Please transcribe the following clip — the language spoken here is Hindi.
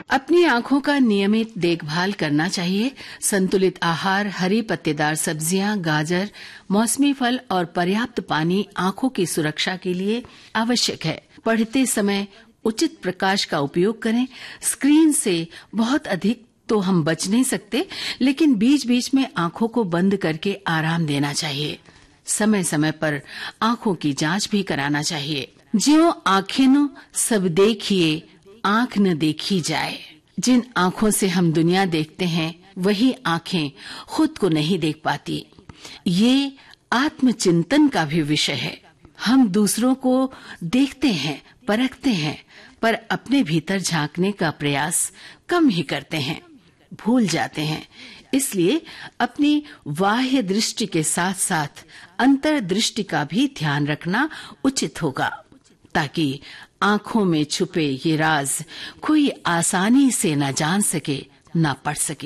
अपनी आंखों का नियमित देखभाल करना चाहिए। संतुलित आहार, हरी पत्तेदार सब्जियां, गाजर, मौसमी फल और पर्याप्त पानी आंखों की सुरक्षा के लिए आवश्यक है। पढ़ते समय उचित प्रकाश का उपयोग करें। स्क्रीन से बहुत अधिक तो हम बच नहीं सकते, लेकिन बीच बीच में आंखों को बंद करके आराम देना चाहिए। समय समय पर आंखों की जांच भी कराना चाहिए। ज्यों आंखें न सब देखिए, आंख न देखी जाए। जिन आंखों से हम दुनिया देखते हैं, वही आंखें खुद को नहीं देख पाती। ये आत्मचिंतन का भी विषय है। हम दूसरों को देखते हैं, परखते हैं, पर अपने भीतर झांकने का प्रयास कम ही करते हैं, भूल जाते हैं। इसलिए अपनी बाह्य दृष्टि के साथ साथ अंतर्दृष्टि का भी ध्यान रखना उचित होगा, ताकि आंखों में छुपे ये राज कोई आसानी से न जान सके, न पढ़ सके।